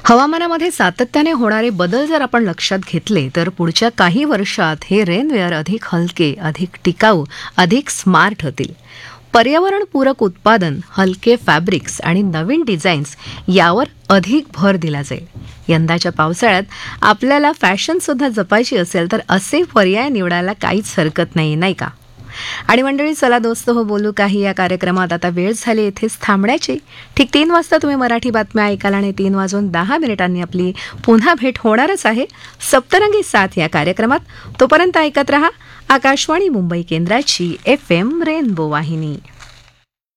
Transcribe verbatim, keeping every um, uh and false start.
हवामानामध्ये सातत्याने होणारे बदल जर आपण लक्षात घेतले तर पुढच्या काही वर्षात हे रेनवेअर अधिक हलके, अधिक टिकाऊ, अधिक स्मार्ट होतील. पर्यावरणपूरक उत्पादन, हलके फॅब्रिक्स आणि नवीन डिझाईन्स यावर अधिक भर दिला जाईल. यंदाच्या पावसाळ्यात आपल्याला फॅशनसुद्धा जपायची असेल तर असे पर्याय निवडायला काहीच हरकत नाही, नाही का? आणि मंडळी, चला दोस्त हो बोलू काही या कार्यक्रमात आता वेळ झाली इथेच थांबण्याची. ठीक तीन वाजता तुम्ही मराठी बातम्या ऐकाल आणि तीन वाजून दहा मिनिटांनी आपली पुन्हा भेट होणारच आहे सप्तरंगी साथ या कार्यक्रमात. तोपर्यंत ऐकत रहा आकाशवाणी मुंबई केंद्राची एफ एम रेनबो वाहिनी.